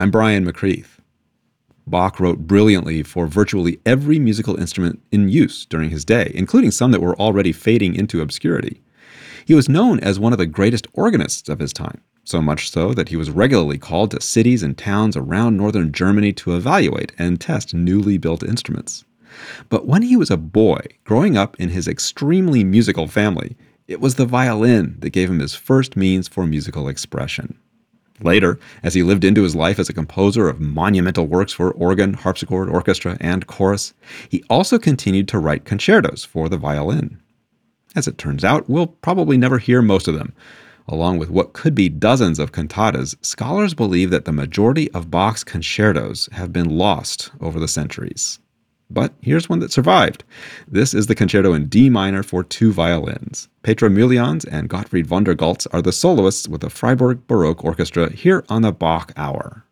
I'm Brian McCreath. Bach wrote brilliantly for virtually every musical instrument in use during his day, including some that were already fading into obscurity. He was known as one of the greatest organists of his time, so much so that he was regularly called to cities and towns around northern Germany to evaluate and test newly built instruments. But when he was a boy, growing up in his extremely musical family, it was the violin that gave him his first means for musical expression. Later, as he lived into his life as a composer of monumental works for organ, harpsichord, orchestra, and chorus, he also continued to write concertos for the violin. As it turns out, we'll probably never hear most of them. Along with what could be dozens of cantatas, scholars believe that the majority of Bach's concertos have been lost over the centuries. But here's one that survived. This is the concerto in D minor for two violins. Petra Müllejans and Gottfried von der Goltz are the soloists with the Freiburg Baroque Orchestra here on the Bach Hour.